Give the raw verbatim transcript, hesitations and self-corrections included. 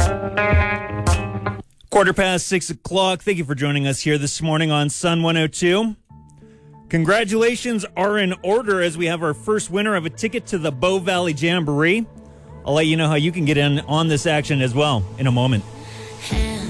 Quarter past six o'clock. Thank you for joining us here this morning on Sun one oh two. Congratulations are in order as we have our first winner of a ticket to the Bow Valley Jamboree. I'll let you know how you can get in on this action as well in a moment.